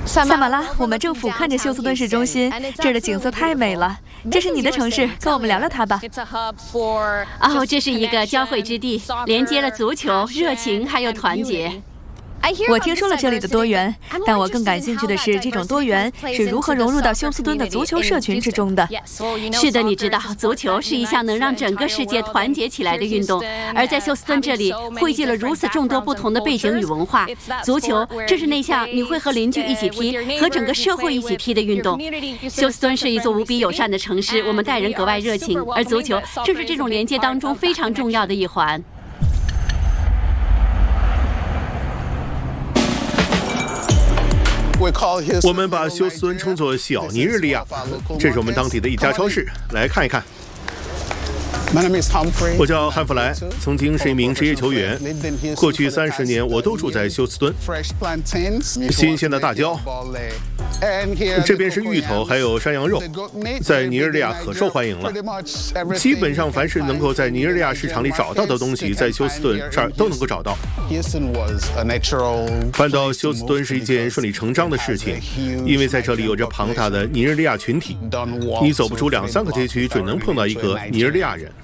萨马拉，我们正俯瞰着休斯敦市中心，这儿的景色太美了。这是你的城市，跟我们聊聊它吧。 哦，这是一个交汇之地，连接了足球、热情还有团结。 我听说了这里的多元，但我更感兴趣的是这种多元是如何融入到休斯敦的足球社群之中的。 是的，你知道，足球是一项能让整个世界团结起来的运动，而在休斯敦这里汇聚了如此众多不同的背景与文化。足球，这是那项你会和邻居一起踢，和整个社会一起踢的运动。休斯敦是一座无比友善的城市，我们待人格外热情，而足球正是这种连接当中非常重要的一环。 我们把休斯敦称作小尼日利亚，这是我们当地的一家超市，来看一看。我叫汉弗莱，曾经是一名职业球员。过去30年，我都住在休斯敦。新鲜的大椒，这边是芋头，还有山羊肉，在尼日利亚可受欢迎了。基本上凡是能够在尼日利亚市场里找到的东西，在休斯敦这儿都能够找到。搬到休斯敦是一件顺理成章的事情，因为在这里有着庞大的尼日利亚群体。你走不出2-3个街区，准能碰到一个尼日利亚人。